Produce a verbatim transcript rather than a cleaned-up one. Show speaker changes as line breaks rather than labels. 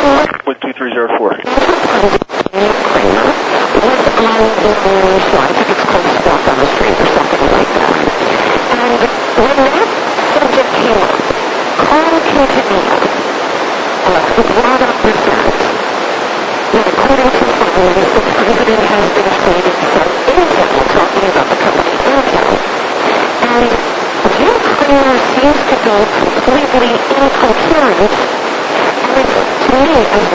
one two three zero four.
Was on the, so I think it's called Stuff on the Street or something like that. And when that subject came up, Carl Quintanilla uh, brought up the fact that according to families, the president has been stated from Intel, talking about the company Intel. And Jim Cramer seems to be completely incoherent. And to me, as